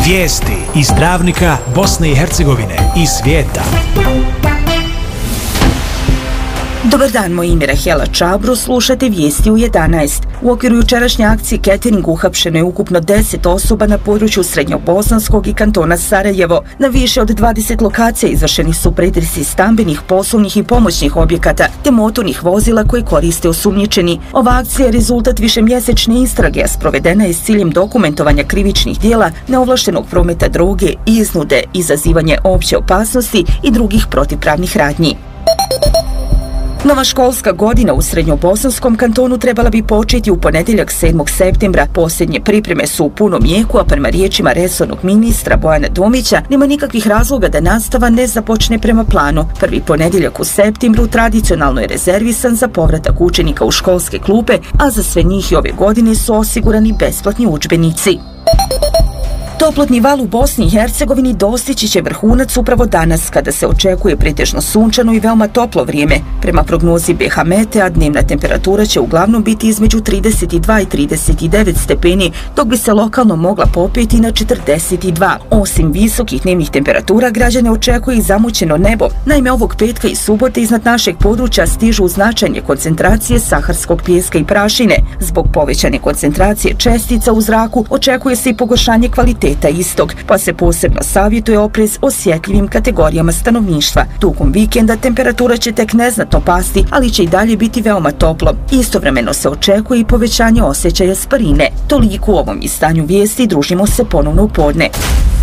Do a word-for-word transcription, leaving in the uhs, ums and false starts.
Vijesti iz Travnika, Bosne i Hercegovine i svijeta. Dobar dan, moje ime je Rahela Čabro, slušate vijesti u jedanaest. U okviru jučerašnje akcije catering uhapšeno je ukupno deset osoba na području Srednjobosanskog i kantona Sarajevo. Na više od dvadeset lokacija izvršeni su pretresi stambenih, poslovnih i pomoćnih objekata te motornih vozila koje koriste osumnjičeni. Ova akcija je rezultat višemjesečne istrage, a sprovedena je s ciljem dokumentovanja krivičnih dijela, neovlaštenog prometa droge, iznude, izazivanje opće opasnosti i drugih protivpravnih radnji. Nova školska godina u Srednjobosanskom kantonu trebala bi početi u ponedjeljak sedmog septembra. Posljednje pripreme su u punom jeku, a prema riječima resornog ministra Bojana Domića nema nikakvih razloga da nastava ne započne prema planu. Prvi ponedjeljak u septembru tradicionalno je rezervisan za povratak učenika u školske klupe, a za sve njih i ove godine su osigurani besplatni udžbenici. Toplotni val u Bosni i Hercegovini dostići će vrhunac upravo danas, kada se očekuje pretežno sunčano i veoma toplo vrijeme. Prema prognozi B H Metea, dnevna temperatura će uglavnom biti između trideset dva i trideset devet stepeni, dok bi se lokalno mogla popeti na četrdeset dva. Osim visokih dnevnih temperatura, građane očekuje i zamućeno nebo. Naime, ovog petka i subote iznad našeg područja stižu značajne koncentracije saharskog pijeska i prašine. Zbog povećane koncentracije čestica u zraku očekuje se i pogoršanje kvaliteta istog, pa se posebno savjetuje oprez osjetljivim kategorijama stanovništva. Tokom vikenda temperatura će tek neznatno pasti, ali će i dalje biti veoma toplo. Istovremeno se očekuje i povećanje osjećaja sparine. Toliko u ovom istanju vijesti, družimo se ponovno u podne.